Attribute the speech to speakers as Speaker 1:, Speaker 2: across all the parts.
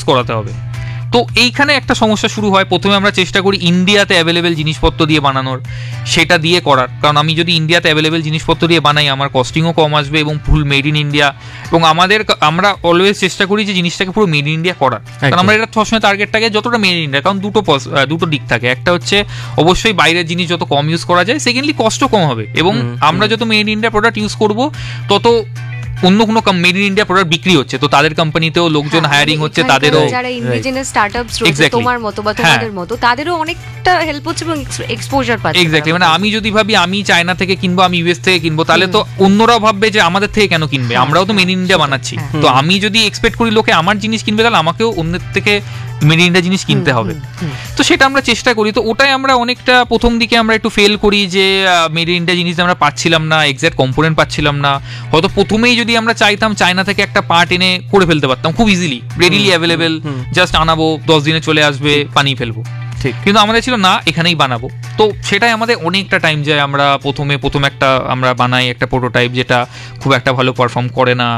Speaker 1: করাতে হবে। তো এইখানে একটা সমস্যা শুরু হয়। প্রথমে আমরা চেষ্টা করি ইন্ডিয়াতে অ্যাভেলেবেল জিনিসপত্র দিয়ে বানানোর, সেটা দিয়ে করার, কারণ আমি যদি ইন্ডিয়াতে অ্যাভেলেবেল জিনিসপত্র দিয়ে বানাই আমার কস্টিংও কম আসবে এবং ফুল মেড ইন ইন্ডিয়া। এবং আমরা অলওয়েজ চেষ্টা করি যে জিনিসটাকে পুরো মেড ইন ইন্ডিয়া করার, কারণ আমরা এটা সবসময় টার্গেট থাকে যতটা মেড ইন ইন্ডিয়া। কারণ দুটো দিক থাকে, একটা হচ্ছে অবশ্যই বাইরের জিনিস যত কম ইউজ করা যায়, সেকেন্ডলি কস্টও কম হবে, এবং আমরা যত made in India product use করবো তত অন্য কোনো মেড ইন ইন্ডিয়া প্রোডাক্ট বিক্রি হচ্ছে, তো তাদের কোম্পানিতেও লোকজন হায়ারিং হচ্ছে, তাদেরও
Speaker 2: যারা ইন্ডিজিনাস স্টার্টআপস রয়েছে তোমার মতো বা তোমাদের মতো, তাদেরও অনেকটা হেল্প হচ্ছে এবং এক্সপোজার পাচ্ছে।
Speaker 1: এক্স্যাক্টলি, মানে আমি যদি ভাবি আমি চায়না থেকে কিনবো, আমি ইউএস থেকে কিনবো, তাহলে তো অন্যরাও ভাববে যে আমাদের থেকে কেন কিনবে, আমরাও তো মেড ইন ইন্ডিয়া বানাচ্ছি। তো আমি যদি এক্সপেক্ট করি লোকে আমার জিনিস কিনবে, তাহলে আমাকেও অন্যের থেকে মেড ইন ইন্ডিয়া জিনিস কিনতে হবে। তো সেটা আমরা চেষ্টা করি। তো ওটাই আমরা অনেকটা প্রথম দিকে আমরা একটু ফেল করি যে মেড ইন ইন্ডিয়া জিনিস আমরা পাচ্ছিলাম না, এক্সাক্ট কম্পোনেন্ট পাচ্ছিলাম না। হয়তো প্রথমেই যদি আমরা চাইতাম চায়না থেকে একটা পার্ট এনে করে ফেলতে পারতাম খুব ইজিলি, রেডিলি অ্যাভেলেবেল, জাস্ট আনাবো, 10 দিনে চলে আসবে, বানিয়ে ফেলবো। ঠিক, কিন্তু আমাদের ছিল না এখানেই বানাবো। তো সেটাই আমাদের অনেকটা টাইম যায়। আমরা প্রথম একটা আমরা বানাই একটা প্রোটোটাইপ, যেটা খুব একটা ভালো পারফর্ম করে না,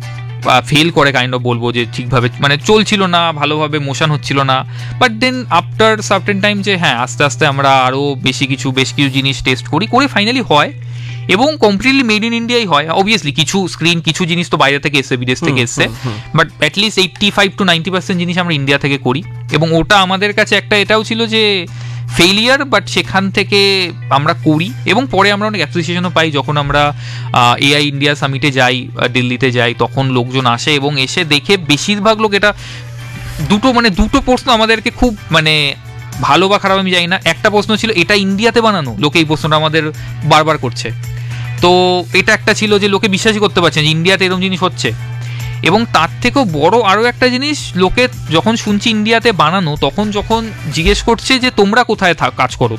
Speaker 1: ফেল করে কাইন্ড অফ বলবো, যে ঠিকভাবে মানে চলছিল না, ভালোভাবে মোশন হচ্ছিল না। But then after certain time যে হ্যাঁ আস্তে আস্তে আমরা আরও বেশ কিছু জিনিস টেস্ট করি, করে ফাইনালি হয়, এবং কমপ্লিটলি মেড ইন ইন্ডিয়াই হয়। অবভিয়াসলি কিছু জিনিস তো বাইরে থেকে এসে, বিদেশ থেকে এসছে, বাট অ্যাটলিস্ট 85 to 90% জিনিস আমরা ইন্ডিয়া থেকে করি। এবং ওটা আমাদের কাছে একটা এটাও ছিল যে ফেলিয়ার, বাট সেখান থেকে আমরা করি, এবং পরে আমরা অনেক অ্যাপ্রিসিয়েশনও পাই। যখন আমরা এআই ইন্ডিয়া সামিটে যাই, দিল্লিতে যাই, তখন লোকজন আসে এবং এসে দেখে বেশিরভাগ লোক এটা দুটো প্রশ্ন আমাদেরকে খুব মানে ভালো বা খারাপ আমি জানি না, একটা প্রশ্ন ছিল এটা ইন্ডিয়াতে বানানো, লোকে এই প্রশ্নটা আমাদের বারবার করছে। তো এটা একটা ছিল যে লোকে বিশ্বাসই করতে পারছে যে ইন্ডিয়াতে এরকম জিনিস হচ্ছে। এবং তার থেকেও বড় আরও একটা জিনিস, লোকে যখন শুনছি ইন্ডিয়াতে বানানো, তখন যখন জিজ্ঞেস করছে যে তোমরা কোথায় কাজ করো,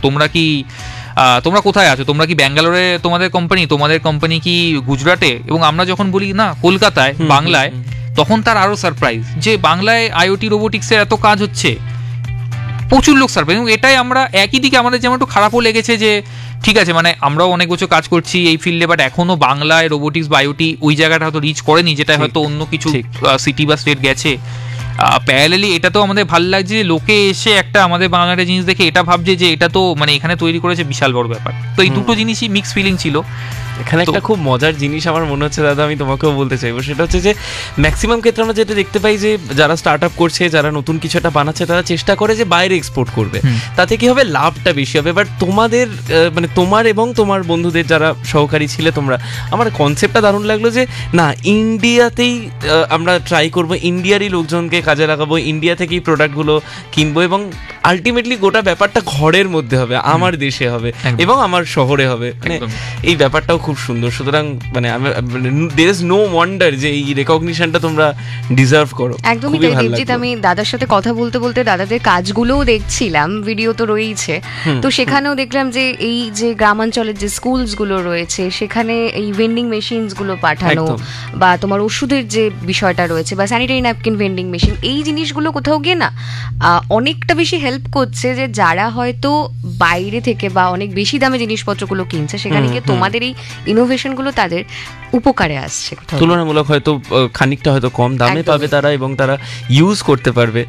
Speaker 1: তোমরা কোথায় আছো, তোমরা কি ব্যাঙ্গালোরে তোমাদের কোম্পানি কি গুজরাটে, এবং আমরা যখন বলি না কলকাতায়, বাংলায়, তখন তার আরও সারপ্রাইজ যে বাংলায় আইওটি রোবোটিক্সের এত কাজ হচ্ছে, প্রচুর লোক সারপ্রাইজ। এবং এটাই আমরা একই দিকে আমাদের যেমন একটু খারাপও লেগেছে যে ঠিক আছে, মানে আমরাও অনেক বছর কাজ করছি এই ফিল্ডে, বাট এখনো বাংলায় রোবোটিক্স বা আইওটি ওই জায়গাটা হয়তো রিচ করেনি, যেটা হয়তো অন্য কিছু সিটি বা স্টেট গেছে। প্যারালালি এটা তো আমাদের ভালো লাগছে যে লোকে এসে একটা আমাদের বাংলার জিনিস দেখে এটা ভাবছে যে এটা তো মানে এখানে তৈরি করেছে, বিশাল বড় ব্যাপার। তো এই দুটো জিনিসই মিক্স ফিলিং ছিল।
Speaker 3: এখানে একটা খুব মজার জিনিস আমার মনে হচ্ছে দাদা, আমি তোমাকেও বলতে চাইবো, সেটা হচ্ছে যে ম্যাক্সিমাম ক্ষেত্রে আমরা যেটা দেখতে পাই যে যারা স্টার্ট আপ করছে, যারা নতুন কিছু একটা বানাচ্ছে, তারা চেষ্টা করে যে বাইরে এক্সপোর্ট করবে, তাতে কি হবে লাভটা বেশি হবে। বাট তোমাদের মানে তোমার এবং তোমার বন্ধুদের যারা সহকারী ছিলে তোমরা, আমার কনসেপ্টটা দারুণ লাগলো যে না ইন্ডিয়াতেই আমরা ট্রাই করবো, ইন্ডিয়ারই লোকজনকে কাজে লাগাবো, ইন্ডিয়া থেকেই প্রোডাক্টগুলো কিনবো, এবং আলটিমেটলি গোটা ব্যাপারটা ঘরের মধ্যে হবে, আমার দেশে হবে এবং আমার শহরে হবে। মানে এই ব্যাপারটাও খুব সুন্দর। সুতরাং মানে there is no wonder যে এই রেকগনিশনটা তোমরা ডিজার্ভ করো।
Speaker 2: একদমই তাই দেবজিৎ, আমি দাদার সাথে কথা বলতে বলতে দাদাদের কাজগুলোও দেখছিলাম, ভিডিও তো রয়েছে, তো সেখানেও দেখলাম যে এই যে গ্রামাঞ্চলের যে স্কুলসগুলো রয়েছে সেখানে এই ভেন্ডিং মেশিনসগুলো পাঠানো, বা তোমার ওষুধের যে বিষয়টা রয়েছে, বা স্যানিটারি ন্যাপকিন ভেন্ডিং মেশিন, এই জিনিসগুলো কোথাও গিয়ে না অনেকটা বেশি হেল্প করছে, যে যারা হয়তো বাইরে থেকে বা অনেক বেশি দামে জিনিসপত্রগুলো কিনছে, সেখানে গিয়ে তোমাদের এই ইনোভেশনগুলো তাদের উপকারে আসছে,
Speaker 3: তুলনামূলক হয়তো খানিকটা হয়তো কম দামে পাবে তারা, এবং তারা ইউজ করতে পারবে।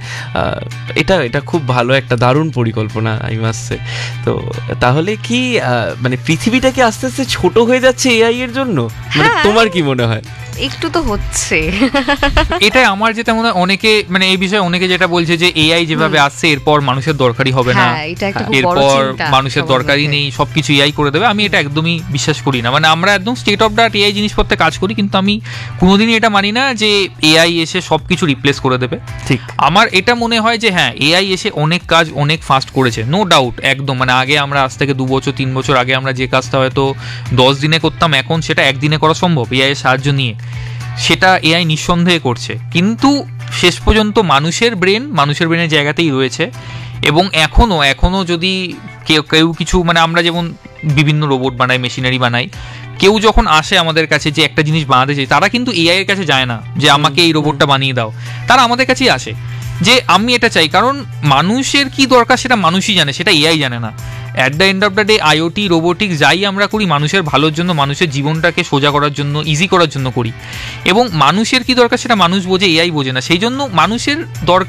Speaker 3: এটা খুব ভালো একটা দারুণ পরিকল্পনা আমি মাসছে। তো তাহলে কি মানে পৃথিবীটা কি আস্তে আস্তে ছোট হয়ে যাচ্ছে এআই এর জন্য? মানে তোমার কি মনে হয়?
Speaker 2: একটু তো হচ্ছে।
Speaker 1: এটাই আমার যেটা মনে হয়, অনেকে মানে এই বিষয়ে অনেকে যেটা বলছে যে এআই যেভাবে আসছে এরপর মানুষের দরকারই হবে না, এরপর মানুষের দরকারই নেই, সবকিছু এআই করে দেবে। আমি এটা একদমই বিশ্বাস করি না। মানে আমরা একদম state of the art AI জিনিসপত্রে কাজ করি, কিন্তু আমি কোনোদিনই এটা মানি না যে এআই এসে সবকিছু রিপ্লেস করে দেবে। ঠিক, আমার এটা মনে হয় যে হ্যাঁ এআই এসে অনেক কাজ অনেক ফাস্ট করেছে, নো ডাউট, একদম। মানে আগে আমরা আজ থেকে 2 বছর 3 বছর আগে আমরা যে কাজটা হয়তো 10 দিনে করতাম, এখন সেটা একদিনে করা সম্ভব এআই এর সাহায্য নিয়ে। সেটা এআই নিঃসন্দেহে করছে, কিন্তু শেষ পর্যন্ত মানুষের ব্রেনের জায়গাতেই রয়েছে। এবং এখনো যদি কেউ কিছু মানে আমরা যেমন বিভিন্ন রোবট বানাই, মেশিনারি বানাই, কেউ যখন আসে আমাদের কাছে যে একটা জিনিস বানাতে চাই, তারা কিন্তু এআই এর কাছে যায় না যে আমাকে এই রোবটটা বানিয়ে দাও, তারা আমাদের কাছেই আসে যে আমি এটা চাই। কারণ মানুষের কি দরকার সেটা মানুষই জানে, সেটা এআই জানে না। At the end of the day IoT robotics যাই আমরা করি মানুষের ভালোর জন্য, মানুষের জীবনটাকে সোজা করার জন্য, ইজি করার জন্য করি। এবং মানুষের কি দরকার সেটা মানুষ বোঝে, এআই বোঝে না। সেই জন্য মানুষের দরকার